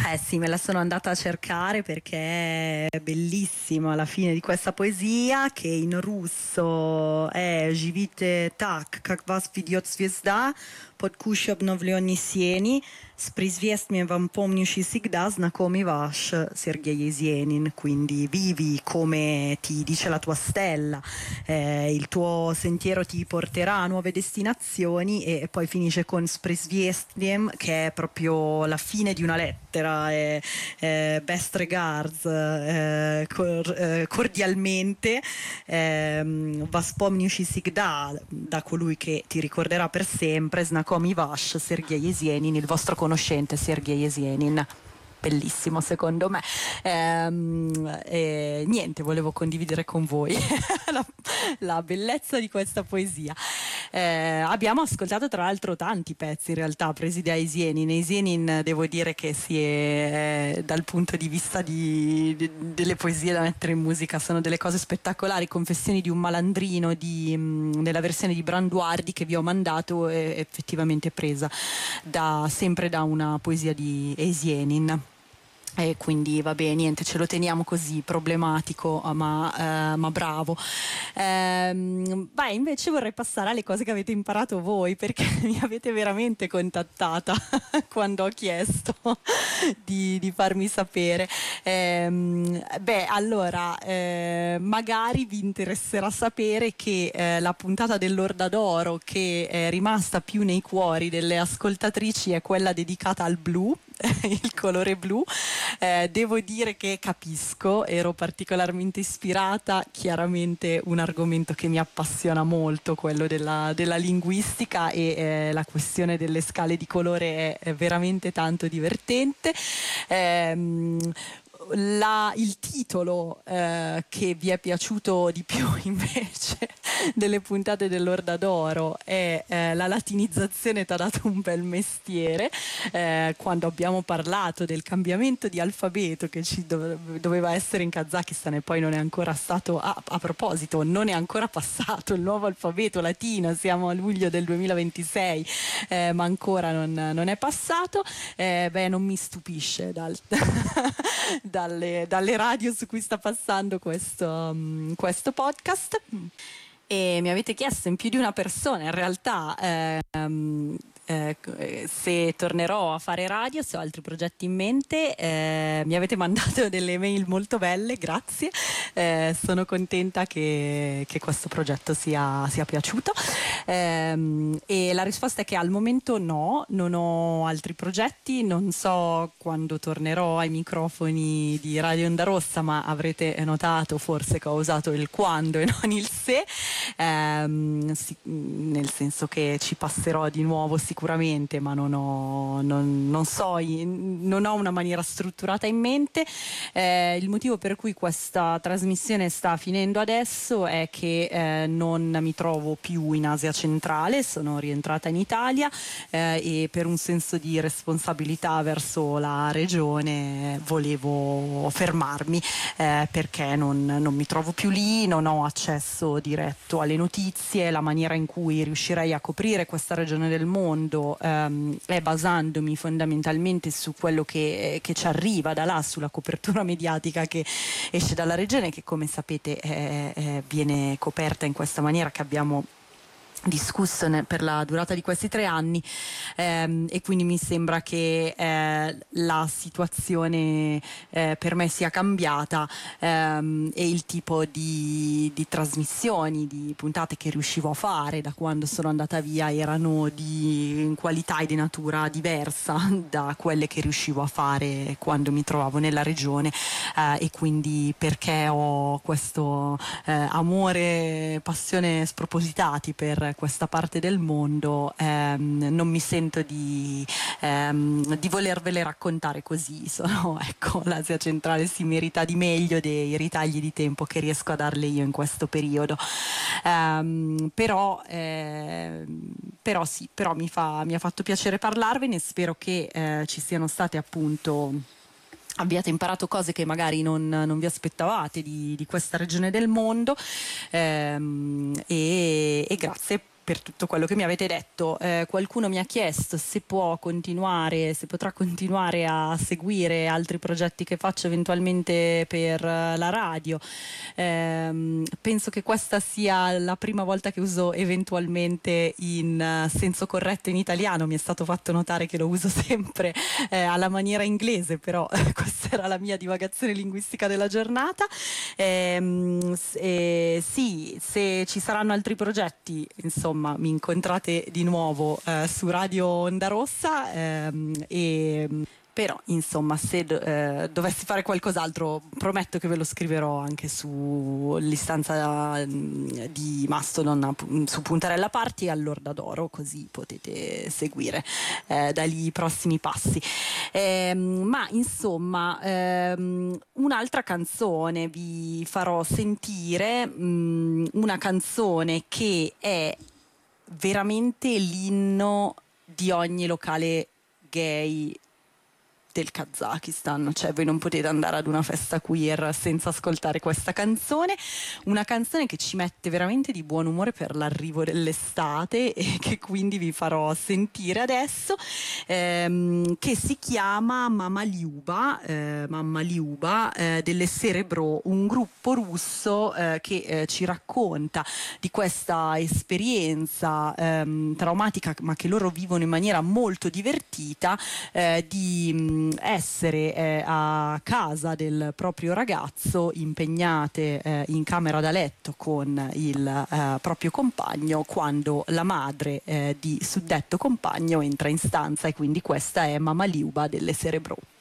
Eh sì, me la sono andata a cercare perché è bellissima la fine di questa poesia, che in russo è Živite tak, как вас ведет звезда, под кущ обновленной сени, с призвестием вам помнящий всегда знакомый ваш Sergei Есенин. Quindi vivi come ti dice la tua stella, il tuo sentiero ti porterà a nuove destinazioni, e poi finisce con Sprisviestiem, che è proprio la fine di una lettera, best regards, cordialmente, Vaspomniushi Sigda, da colui che ti ricorderà per sempre, Znakomi Vash, Sergei Есенин, il vostro conoscente Sergei Есенин. Bellissimo secondo me. Niente, volevo condividere con voi la bellezza di questa poesia. Abbiamo ascoltato tra l'altro tanti pezzi in realtà presi da Есенин. Есенин, devo dire che dal punto di vista delle poesie da mettere in musica, sono delle cose spettacolari. Confessioni di un malandrino nella versione di Branduardi che vi ho mandato è effettivamente presa sempre da una poesia di Есенин. E quindi va bene, niente, ce lo teniamo così, problematico ma bravo. Invece vorrei passare alle cose che avete imparato voi, perché mi avete veramente contattata quando ho chiesto di farmi sapere. Allora, magari vi interesserà sapere che la puntata dell'Orda d'Oro che è rimasta più nei cuori delle ascoltatrici è quella dedicata al blu, il colore blu. Devo dire che capisco, ero particolarmente ispirata, chiaramente un argomento che mi appassiona molto, quello della linguistica, e la questione delle scale di colore è veramente tanto divertente. Il titolo che vi è piaciuto di più invece delle puntate dell'Orda d'Oro è la latinizzazione t'ha dato un bel mestiere. Quando abbiamo parlato del cambiamento di alfabeto che ci doveva essere in Kazakistan, e poi non è ancora stato, a proposito, non è ancora passato il nuovo alfabeto latino, siamo a luglio del 2026, ma ancora non è passato. Non mi stupisce dalle radio su cui sta passando questo podcast. E mi avete chiesto in più di una persona in realtà se tornerò a fare radio, se ho altri progetti in mente. Mi avete mandato delle mail molto belle, grazie. Sono contenta che questo progetto sia piaciuto, e la risposta è che al momento no, non ho altri progetti, non so quando tornerò ai microfoni di Radio Onda Rossa, ma avrete notato forse che ho usato il quando e non il se, nel senso che ci passerò di nuovo sicuramente, ma non ho una maniera strutturata in mente. Il motivo per cui questa trasmissione sta finendo adesso è che non mi trovo più in Asia centrale, sono rientrata in Italia, e per un senso di responsabilità verso la regione volevo fermarmi, perché non mi trovo più lì, non ho accesso diretto alle notizie. La maniera in cui riuscirei a coprire questa regione del mondo è basandomi fondamentalmente su quello che ci arriva da là, sulla copertura mediatica che esce dalla regione, che come sapete viene coperta in questa maniera che abbiamo discusso per la durata di questi 3 anni, e quindi mi sembra che la situazione per me sia cambiata, e il tipo di trasmissioni, di puntate che riuscivo a fare da quando sono andata via erano di qualità e di natura diversa da quelle che riuscivo a fare quando mi trovavo nella regione, e quindi perché ho questo amore, passione spropositati per questa parte del mondo, non mi sento di volervele raccontare così. L'Asia centrale si merita di meglio dei ritagli di tempo che riesco a darle io in questo periodo, però mi ha fatto piacere parlarvene. Spero che ci siano state, appunto, abbiate imparato cose che magari non vi aspettavate di questa regione del mondo, e grazie per tutto quello che mi avete detto. Qualcuno mi ha chiesto se potrà continuare a seguire altri progetti che faccio eventualmente per la radio. Penso che questa sia la prima volta che uso eventualmente in senso corretto in italiano. Mi è stato fatto notare che lo uso sempre alla maniera inglese, però questa era la mia divagazione linguistica della giornata. Sì, se ci saranno altri progetti, insomma, mi incontrate di nuovo su Radio Onda Rossa, però insomma se dovessi fare qualcos'altro prometto che ve lo scriverò anche sull'istanza di Mastodon su Puntarella Party all'Orda d'Oro, così potete seguire da lì i prossimi passi. Ma insomma un'altra canzone vi farò sentire, una canzone che è veramente l'inno di ogni locale gay del Kazakistan, cioè voi non potete andare ad una festa queer senza ascoltare questa canzone, una canzone che ci mette veramente di buon umore per l'arrivo dell'estate e che quindi vi farò sentire adesso, che si chiama Mama Liuba delle Cerebro, un gruppo russo che ci racconta di questa esperienza traumatica, ma che loro vivono in maniera molto divertita, di essere a casa del proprio ragazzo, impegnate in camera da letto con il proprio compagno, quando la madre di suddetto compagno entra in stanza, e quindi questa è Mama Liuba delle Cerebro.